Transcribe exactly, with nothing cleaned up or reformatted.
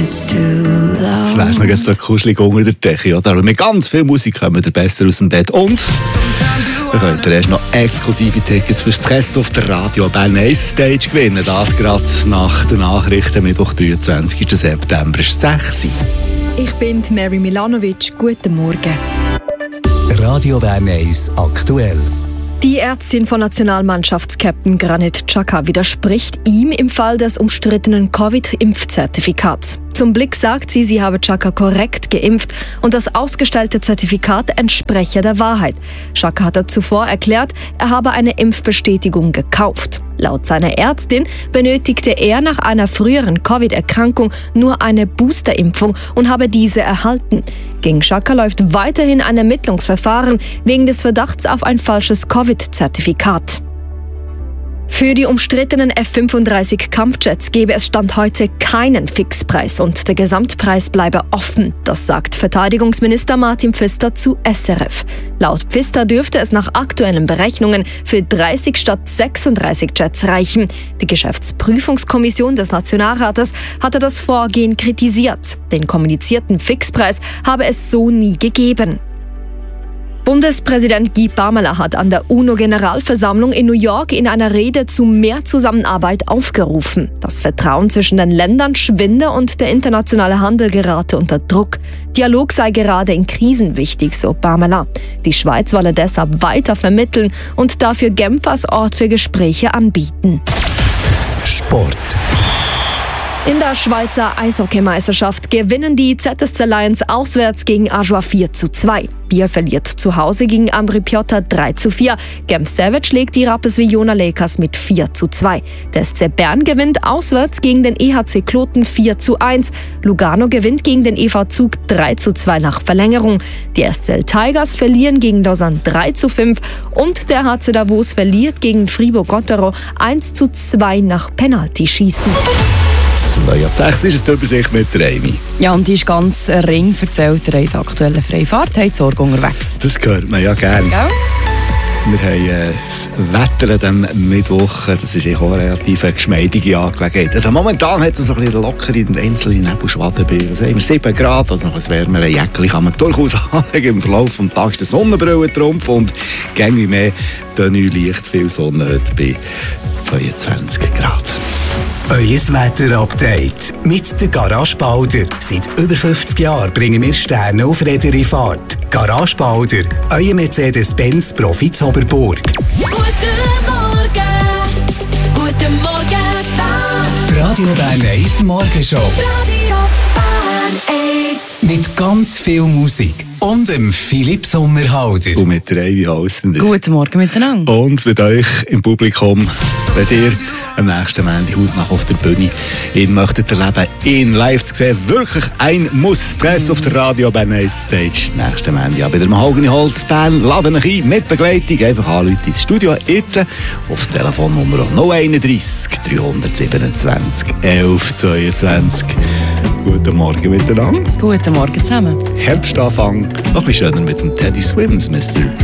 Das wär's noch jetzt so kuschelig unter der Decke, oder? Aber mit ganz viel Musik kommen wir besser aus dem Bett. Und wir könnt ihr erst noch exklusive Tickets für Stress auf der Radio Bern eins Stage gewinnen. Das gerade nach den Nachrichten, Mittwoch, dreiundzwanzigsten September, ist sechs Uhr. Ich bin Mary Milanovic. Guten Morgen. Radio Bern eins aktuell. Die Ärztin von Nationalmannschaftskapitän Granit Xhaka widerspricht ihm im Fall des umstrittenen Covid-Impfzertifikats. Zum Blick sagt sie, sie habe Xhaka korrekt geimpft und das ausgestellte Zertifikat entspreche der Wahrheit. Xhaka hatte zuvor erklärt, er habe eine Impfbestätigung gekauft. Laut seiner Ärztin benötigte er nach einer früheren Covid-Erkrankung nur eine Boosterimpfung und habe diese erhalten. Gegen Xhaka läuft weiterhin ein Ermittlungsverfahren wegen des Verdachts auf ein falsches Covid-Zertifikat. Für die umstrittenen F fünfunddreißig Kampfjets gebe es Stand heute keinen Fixpreis und der Gesamtpreis bleibe offen. Das sagt Verteidigungsminister Martin Pfister zu S R F. Laut Pfister dürfte es nach aktuellen Berechnungen für dreißig statt sechsunddreißig Jets reichen. Die Geschäftsprüfungskommission des Nationalrates hatte das Vorgehen kritisiert. Den kommunizierten Fixpreis habe es so nie gegeben. Bundespräsident Guy Parmelin hat an der UNO-Generalversammlung in New York in einer Rede zu mehr Zusammenarbeit aufgerufen. Das Vertrauen zwischen den Ländern schwinde und der internationale Handel gerate unter Druck. Dialog sei gerade in Krisen wichtig, so Parmelin. Die Schweiz wolle deshalb weiter vermitteln und dafür Genf als Ort für Gespräche anbieten. Sport. In der Schweizer Eishockeymeisterschaft gewinnen die Z S C Lions auswärts gegen Ajoie vier zu zwei. Biel verliert zu Hause gegen Ambri Piotta drei zu vier. Genf Savage schlägt die Rapperswil-Jona Lakers mit vier zu zwei. Der S C Bern gewinnt auswärts gegen den E H C Kloten vier zu eins. Lugano gewinnt gegen den E V Zug drei zu zwei nach Verlängerung. Die S C L Tigers verlieren gegen Lausanne drei zu fünf und der H C Davos verliert gegen Fribourg-Gottero eins zu zwei nach Penaltyschießen. zwei ab sechs ist es die Übersicht mit der Amy. Ja, und die ist ganz ring erzählt, ihr habt aktuelle Freifahrt, habt Sorge unterwegs. Das hört man ja gerne. Ja. Wir haben äh, das Wetter an diesem Mittwoch, das ist auch eine relativ geschmeidige Angelegenheit. Also momentan hat es so ein bisschen locker in der Insel in Nebelschwaden bei sieben Grad, also noch ein wärmeres Jäckchen kann man durchaus anlegen. Im Verlauf des Tages der Sonnenbrille Trumpf und gängig mehr Tenue Licht, viel Sonne heute bei zweiundzwanzig Grad. Euer Wetter-Update mit der Garage Balder. Seit über fünfzig Jahren bringen wir Sterne auf Räder in Fahrt. Garage Balder, euer Mercedes-Benz Profi Zoberburg. Guten Morgen, guten Morgen, Bern. Radio Bern eins Morgenshow. Radio Bern eins. Mit ganz viel Musik und dem Philipp Sommerhalder. Und mit der Amy Halsender. Guten Morgen miteinander. Und mit euch im Publikum, wenn ihr am nächsten Montag hautnach auf der Bühne ihn möchtet erleben, ihn live zu sehen, wirklich ein Muss. Stress auf der Radio Bern eins Stage nächsten Montag bei der Mahogany Holz Bern. Laden euch ein mit Begleitung, einfach anrufen ins Studio jetzt auf die Telefonnummer null einunddreißig dreihundertsiebenundzwanzig elf zweiundzwanzig. Guten Morgen miteinander. Guten Morgen zusammen. Herbstanfang, noch ein bisschen schöner mit dem Teddy Swims, Mister